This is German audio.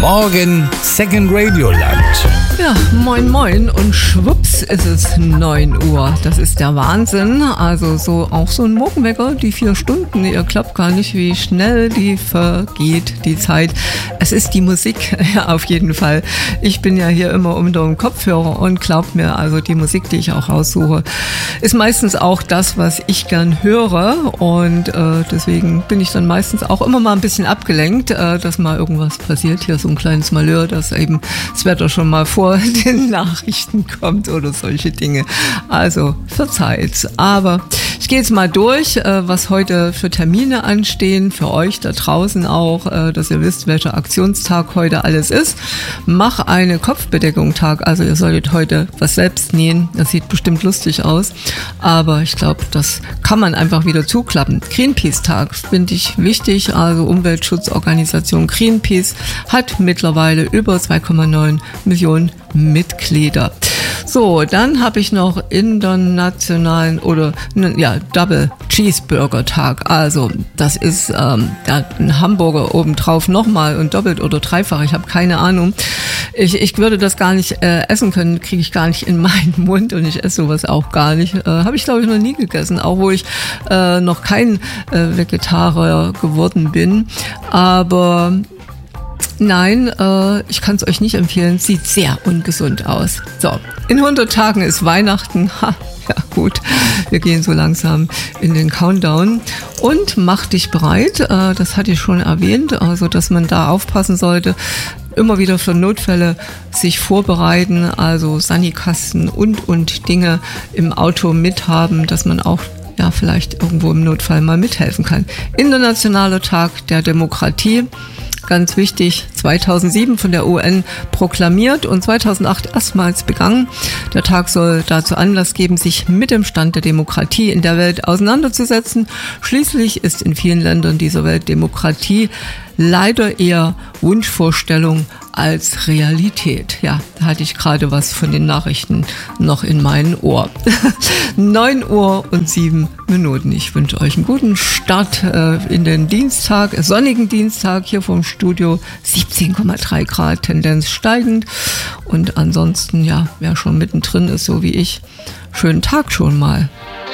Morgen Second Radio Land. Ja, moin moin und schwupps ist es 9 Uhr. Das ist der Wahnsinn. Also auch so ein Morgenwecker, die 4 Stunden, ihr glaubt gar nicht, wie schnell die vergeht, die Zeit. Es ist die Musik, ja, auf jeden Fall. Ich bin ja hier immer unter dem Kopfhörer und glaubt mir, also die Musik, die ich auch raussuche, ist meistens auch das, was ich gern höre und deswegen bin ich dann meistens auch immer mal ein bisschen abgelenkt, dass mal irgendwas passiert. Hier so ein kleines Malheur, dass eben das Wetter schon mal vor den Nachrichten kommt oder solche Dinge. Also verzeiht's. Aber ich gehe jetzt mal durch, was heute für Termine anstehen, für euch da draußen auch, dass ihr wisst, welcher Aktionstag heute alles ist. Mach eine Kopfbedeckung-Tag, also ihr solltet heute was selbst nähen. Das sieht bestimmt lustig aus, aber ich glaube, das kann man einfach wieder zuklappen. Greenpeace-Tag finde ich wichtig, also Umweltschutzorganisation Greenpeace hat mittlerweile über 2,9 Millionen Mitglieder. So, dann habe ich noch internationalen Double Cheeseburger Tag. Also das ist ein Hamburger obendrauf nochmal und doppelt oder dreifach. Ich habe keine Ahnung. Ich würde das gar nicht essen können, kriege ich gar nicht in meinen Mund und ich esse sowas auch gar nicht. Habe ich glaube ich noch nie gegessen, auch wo ich noch kein Vegetarier geworden bin. Aber nein, ich kann es euch nicht empfehlen. Sieht sehr ungesund aus. So, in 100 Tagen ist Weihnachten. Ha, ja gut, wir gehen so langsam in den Countdown. Und mach dich bereit, das hatte ich schon erwähnt, also dass man da aufpassen sollte. Immer wieder für Notfälle sich vorbereiten, also Sanikasten und Dinge im Auto mithaben, dass man auch vielleicht irgendwo im Notfall mal mithelfen kann. Internationaler Tag der Demokratie. Ganz wichtig, 2007 von der UN proklamiert und 2008 erstmals begangen. Der Tag soll dazu Anlass geben, sich mit dem Stand der Demokratie in der Welt auseinanderzusetzen. Schließlich ist in vielen Ländern dieser Welt Demokratie leider eher Wunschvorstellung als Realität. Ja, da hatte ich gerade was von den Nachrichten noch in meinem Ohr. 9 Uhr und 7 Minuten. Ich wünsche euch einen guten Start in den Dienstag, sonnigen Dienstag hier vom Studio. 17,3 Grad, Tendenz steigend. Und ansonsten, wer schon mittendrin ist, so wie ich, schönen Tag schon mal.